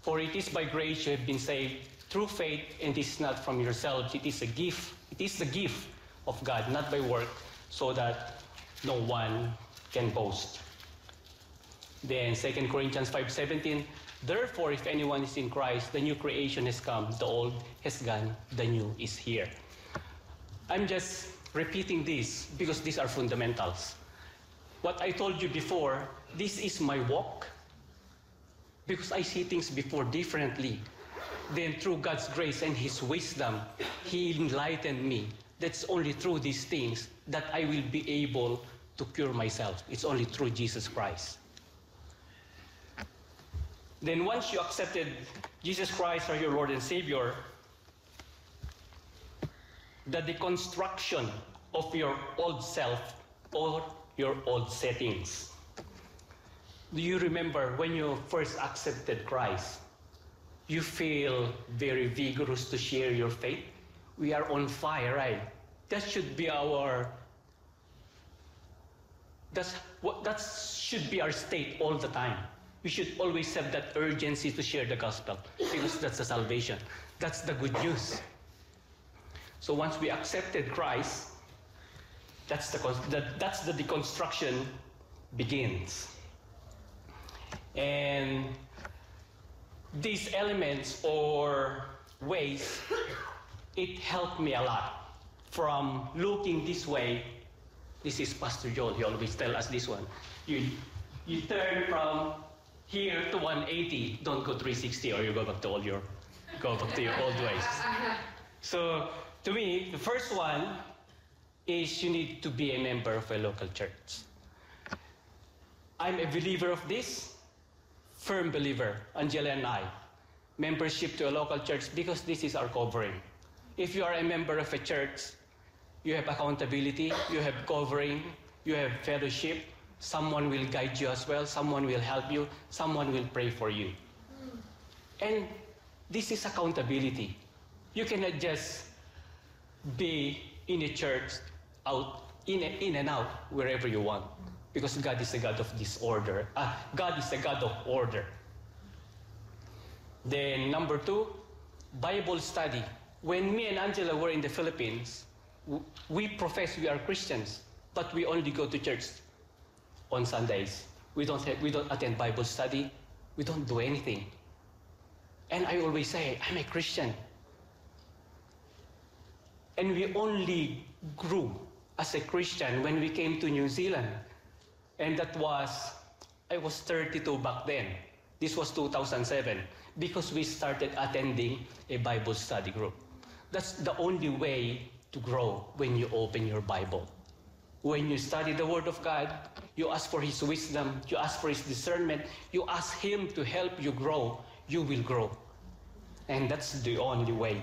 For it is by grace you have been saved through faith, and this is not from yourselves. It is a gift. It is the gift of God, not by work, so that no one can boast. Then 2 Corinthians 5:17, therefore, if anyone is in Christ, the new creation has come, the old has gone, the new is here. I'm just repeating this because these are fundamentals. What I told you before, this is my walk because I see things before differently. Then through God's grace and His wisdom, He enlightened me. That's only through these things that I will be able to cure myself. It's only through Jesus Christ. Then once you accepted Jesus Christ as your Lord and Savior, the deconstruction of your old self or your old settings. Do you remember when you first accepted Christ? You feel very vigorous to share your faith. We are on fire, right? That should be our state all the time. We should always have that urgency to share the gospel because that's the salvation. That's the good news. So once we accepted Christ, that's the deconstruction begins. And these elements or ways, it helped me a lot from looking this way. This is Pastor Joel. He always tells us this one. You turn from here to 180. Don't go 360 or you go back to your old ways. So to me, the first one is you need to be a member of a local church. I'm a believer of this, firm believer, Angela and I. Membership to a local church because this is our covering. If you are a member of a church, you have accountability, you have covering, you have fellowship. Someone will guide you as well. Someone will help you. Someone will pray for you. And this is accountability. You cannot just be in a church, in and out, wherever you want. Because God is a God of disorder. God is a God of order. Then number 2, Bible study. When me and Angela were in the Philippines, we profess we are Christians, but we only go to church on Sundays. We don't attend Bible study. We don't do anything. And I always say, I'm a Christian. And we only grew as a Christian when we came to New Zealand. And I was 32 back then. This was 2007, because we started attending a Bible study group. That's the only way to grow when you open your Bible. When you study the Word of God, you ask for His wisdom, you ask for His discernment, you ask Him to help you grow, you will grow. And that's the only way.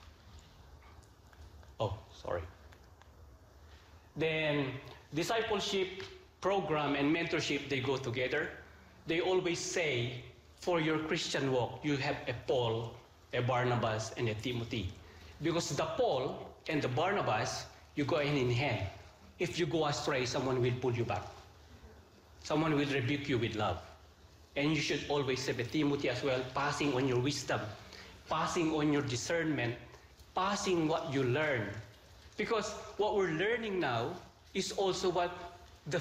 Then, discipleship program and mentorship, they go together. They always say, for your Christian walk, you have a Paul, a Barnabas, and a Timothy. Because the Paul and the Barnabas, you go hand in hand. If you go astray, someone will pull you back. Someone will rebuke you with love. And you should always have a Timothy as well, passing on your wisdom, passing on your discernment, passing what you learn. Because what we're learning now is also what the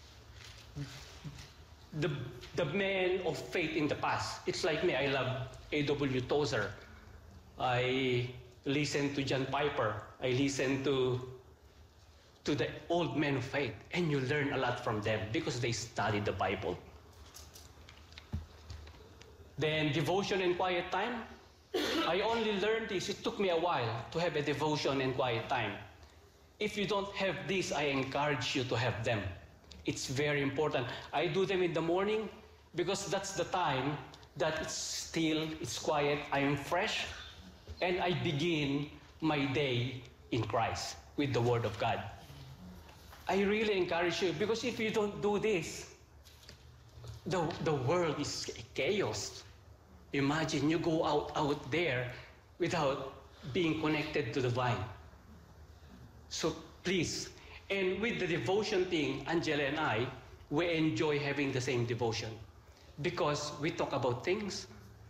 men of faith in the past. It's like me, I love A.W. Tozer. I listen to John Piper. I listen to the old men of faith. And you learn a lot from them because they studied the Bible. Then devotion and quiet time. I only learned this. It took me a while to have a devotion and quiet time. If you don't have this, I encourage you to have them. It's very important. I do them in the morning because that's the time that it's still, it's quiet, I am fresh, and I begin my day in Christ with the Word of God. I really encourage you because if you don't do this, the world is chaos. Imagine you go out there without being connected to the vine. So please, and with the devotion thing, Angela and I, we enjoy having the same devotion because we talk about things